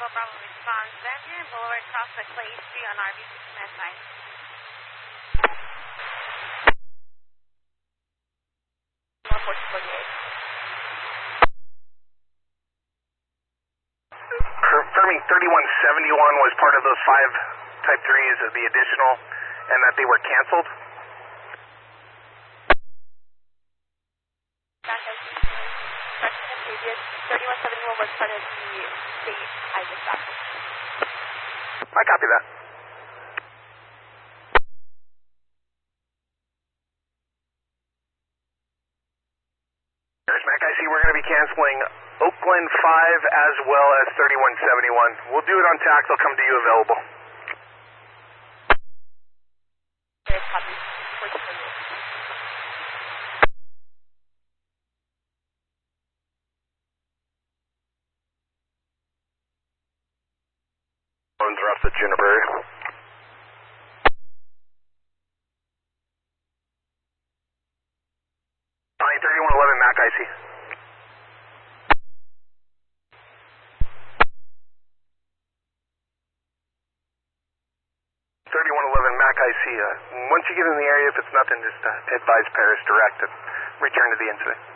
Tango Bravo response. Van Buren Boulevard, cross the Clay Street on RBC Command 9. Confirming 3171 was part of those 5 Type 3s as the additional, and that they were canceled. Correction of previous. 3171 was part of the state I just got. I copy that. There's Mac. I see we're going to be canceling Oakland 5 as well as 3171. We'll do it on tax. They'll come to you available. There's copy. Phones are off the Juniper. 3111 Mac, I see. 3111 Mac, I see. Once you get in the area, if it's nothing, just advise Paris direct and return to the incident.